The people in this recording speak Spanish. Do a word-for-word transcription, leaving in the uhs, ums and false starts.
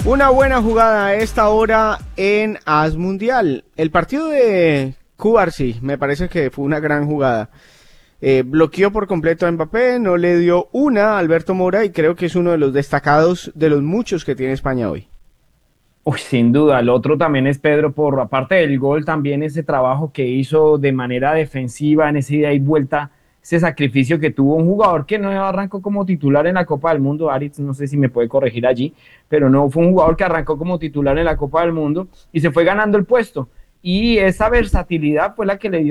Una buena jugada a esta hora en AS Mundial. El partido de Cubarsí me parece que fue una gran jugada. Eh, bloqueó por completo a Mbappé, no le dio una a Alberto Mora y creo que es uno de los destacados de los muchos que tiene España hoy. Uy, sin duda, el otro también es Pedro Porro, aparte del gol, también ese trabajo que hizo de manera defensiva en ese ida y vuelta, ese sacrificio que tuvo un jugador que no arrancó como titular en la Copa del Mundo. Aritz, no sé si me puede corregir allí, pero no, fue un jugador que arrancó como titular en la Copa del Mundo y se fue ganando el puesto, y esa versatilidad fue la que le dio